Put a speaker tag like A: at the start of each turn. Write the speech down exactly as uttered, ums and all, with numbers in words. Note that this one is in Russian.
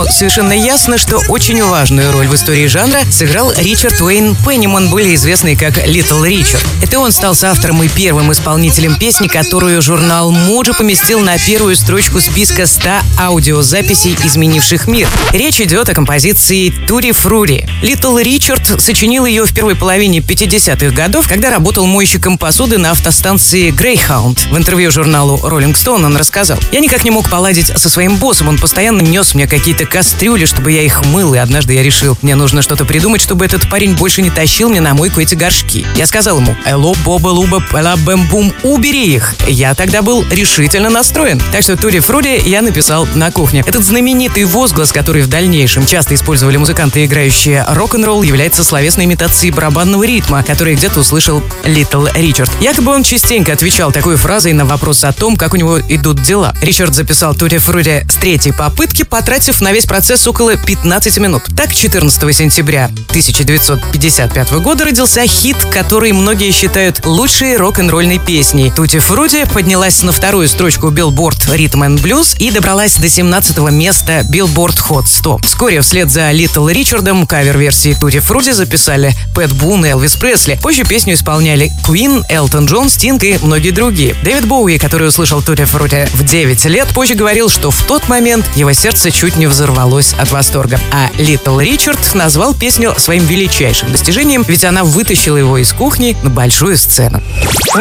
A: но совершенно ясно, что очень важную роль в истории жанра сыграл Ричард Уэйн Пенниман, более известный как Литл Ричард. Это он стал соавтором и первым исполнителем песни, которую журнал Mojo поместил на первую строчку списка ста аудиозаписей, изменивших мир. Речь идет о композиции «Tutti Frutti». Литл Ричард сочинил ее в первой половине пятидесятых годов, когда работал мойщиком посуды на автостанции Greyhound. В интервью журналу Rolling Stone он рассказал: «Я никак не мог поладить со своим боссом, он постоянно нес мне какие-то кастрюли, чтобы я их мыл, и однажды я решил, мне нужно что-то придумать, чтобы этот парень больше не тащил мне на мойку эти горшки. Я сказал ему: «Эло, боба, луба, пала, бэм, бум, убери их». Я тогда был решительно настроен. Так что «Tutti Frutti» я написал на кухне. Этот знаменитый возглас, который в дальнейшем часто использовали музыканты, играющие рок-н-ролл, является словесной имитацией барабанного ритма, который где-то услышал Литл Ричард. Якобы он частенько отвечал такой фразой на вопрос о том, как у него идут дела. Ричард записал «Tutti Frutti» с третьей попытки, потратив на весь процесс около пятнадцати минут. Так, четырнадцатого сентября тысяча девятьсот пятьдесят пятого года родился хит, который многие считают лучшей рок-н-ролльной песней. «Tutti Frutti» поднялась на вторую строчку Billboard Rhythm and Blues и добралась до семнадцатого места Billboard Hot сто. Вскоре вслед за Литл Ричардом кавер-версии «Tutti Frutti» записали Пэт Бун и Элвис Пресли. Позже песню исполняли Queen, Элтон Джон, Стинг и многие другие. Дэвид Боуи, который услышал «Tutti Frutti» в девять лет, позже говорил, что в тот момент его сердце чуть не взорвалось от восторга. А Литл Ричард назвал песню своим величайшим достижением, ведь она вытащила его из кухни на большую сцену.